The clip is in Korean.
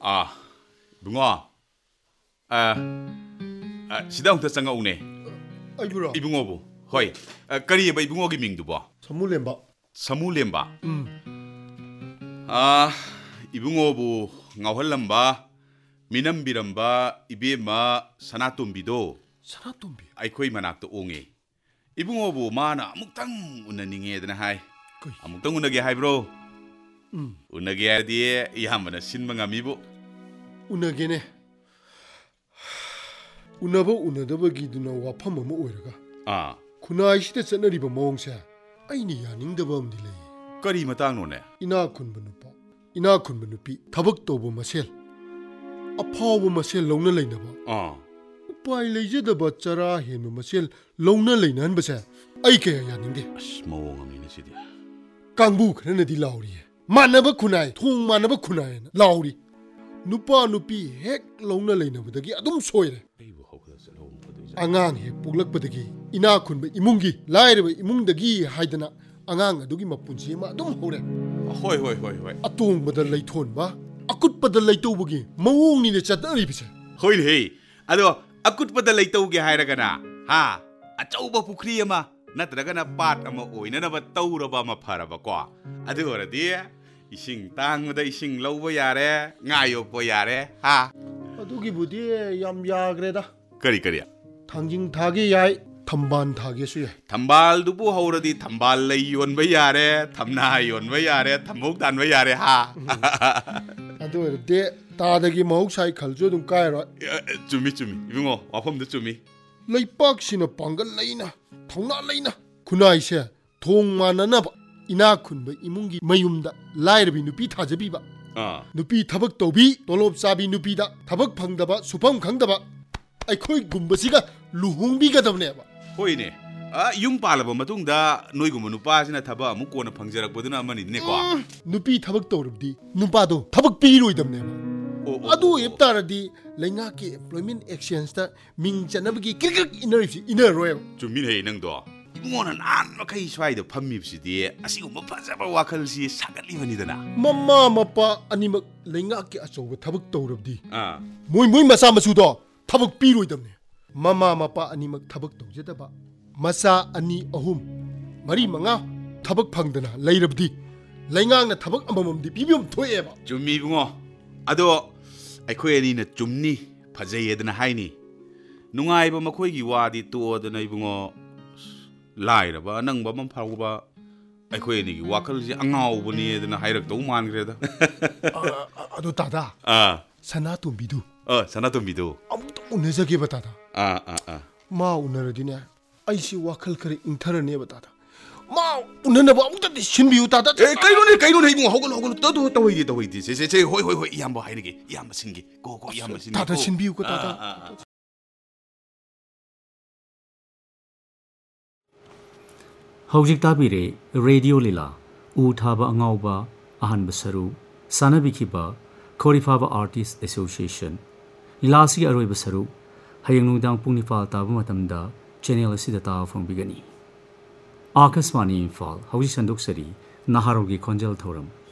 아, 붕어. 시다 홍타 짱가 오네. 아이브라. 이붕어부. 허이. 까리에 봐 이붕어기 밍두버. 사물렘바. 사물렘바. 이붕어부 ngawhalamba minambiramba ibema sanatumbido. 사나톰비. Aikoi manakto onge. Ibungobu mana amuktang unaninge dana hai. Amuktang unage hai bro. Unage adi ihamana sinmanga mibu. 우나게네. 우나보 우나더버기드나 와팜 어머 오이라가. 쿠나이시데 ጸ너리버 모ong세. 아이니 야닝더버 엄딜레. Kari matang none. 이나쿤 버누파. 이나쿤 버누피 타벅도보 마셀. 아파오보 마셀 롱나 레이나바. 우파이 레이제더버 짜라 헨마 마셀 롱나 레이난 버세. 아이케 야닝데. 모ongamine sidi. 강부 그러네디 라우리에. 만나버 쿠나이 통 만나버 쿠나이 라우리. 누파 누피 핵 롱나 레이나버다기 아둠 소이레. 아강 핵 복락버다기 이나쿤 이뭉기 라이르 이뭉다기 하이드나 아강 아두기 마pun지 마 아둠 호레. Hoi. 아통버다 레이톤 바 아굿버다 레이토버기 모옹니네 짜다리비세. Hoi hei. Ado akut pada leitauge hairagana. Ha. Achauba pukri ama natragana pat ama oina ba tauraba ma pharaba ko. Adu oradi ising tangda ising lauba yare ngayo po yare. Ha. 아두기 부디 얌야그레다. Kari. 당징 타게 야이 탐반 타게 수야. Thambal dubu hauradi thambal lei yonba yare, thamna yonba yare, thamuk danba yare ha. 아두르데 다다기 마옥사이 칼조 좀 까이라. Chumi. Ibungo wafamda chumi. 레이박시나 방갈 레이나 통나 레이나 쿠나이세 동만나나 이나쿤 이뭉기 마윰다 라이르비 누피 타제비바. 누피 타벅 도비 돌롭 사비 누피다 타벅 방다바 수방 강다바 아이코이 굼버시가 루홍비가 답네바. Hoine. Yung palaba matungda noiguma nupasina thaba amuk kona phangjarakpaduna amani ne ko. 누피 타벅 도르디 누파도 타벅 비로이답네바. 아두 앱따라디 랭아키 employment exchange다 민자나버기 끼릭 이너로에. Chumi hei nangdo. Ibungonan an makai swaida phammibsidi asiguma phajaba wakhalsi sagalibani mamma mapa animak 랭아키 아초바 타벅 도르디. dana. 모이 마사 마수도 타벅 비로이답네. 마마 마파 아니막 타벅 도제다바. 마사 아니 어훔 마리 망아 타벅 팡드나 레이럽디. 랭앙나 타벅 암범디 비비엄 토에바. Chumi bungo. Ado aikoi ani na chumni phajayedna haini. Nungaiba makhoi gi wadi to dana ibungo lairaba nangba mam phauba aikoi ani gi wakhalsi angawbani dana hairak do mangreda. 아도 다다. 사나톰비두. Sanatombido. 아무도 오네자게 바다다. 마 오너르디네. 아이시 와칼 그래 인터넷에 바다다. 마 오너나 봐 아무도 신비우 다다. Kainone ibungo hogol todo tawidi se hoi iyamba hairige iyamba singi go iyamba singi. 다다 신비우 거 다다. Hojik tabire radio lila uthaba angauba ahan basaru sanabikiba Korifaba Artists Association Lilasi aroi basaru hayang nungdang pungnipal taba matamda channel asida tawa fongbigani Akaswani Imphal hauji sanduk sari naharogi konjal thoram